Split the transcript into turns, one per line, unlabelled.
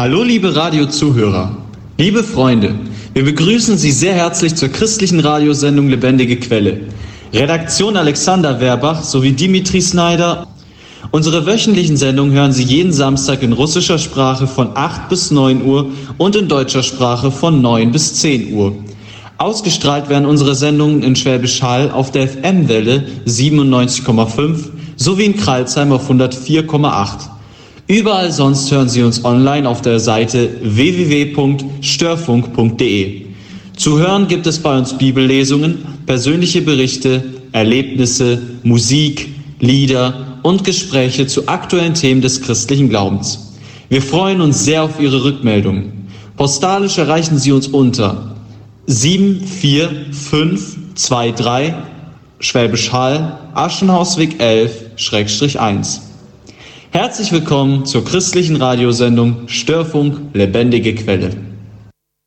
Hallo liebe Radiozuhörer, liebe Freunde, wir begrüßen Sie sehr herzlich zur christlichen Radiosendung Lebendige Quelle. Redaktion Alexander Werbach sowie Dimitri Snyder. Unsere wöchentlichen Sendungen hören Sie jeden Samstag in russischer Sprache von 8 bis 9 Uhr und in deutscher Sprache von 9 bis 10 Uhr. Ausgestrahlt werden unsere Sendungen in Schwäbisch Hall auf der FM-Welle 97,5 sowie in Crailsheim auf 104,8. Überall sonst hören Sie uns online auf der Seite www.störfunk.de. Zu hören gibt es bei uns Bibellesungen, persönliche Berichte, Erlebnisse, Musik, Lieder und Gespräche zu aktuellen Themen des christlichen Glaubens. Wir freuen uns sehr auf Ihre Rückmeldungen. Postalisch erreichen Sie uns unter 74523 Schwäbisch Hall, Aschenhausweg 11-1. Herzlich willkommen zur christlichen Radiosendung Störfunk Lebendige Quelle.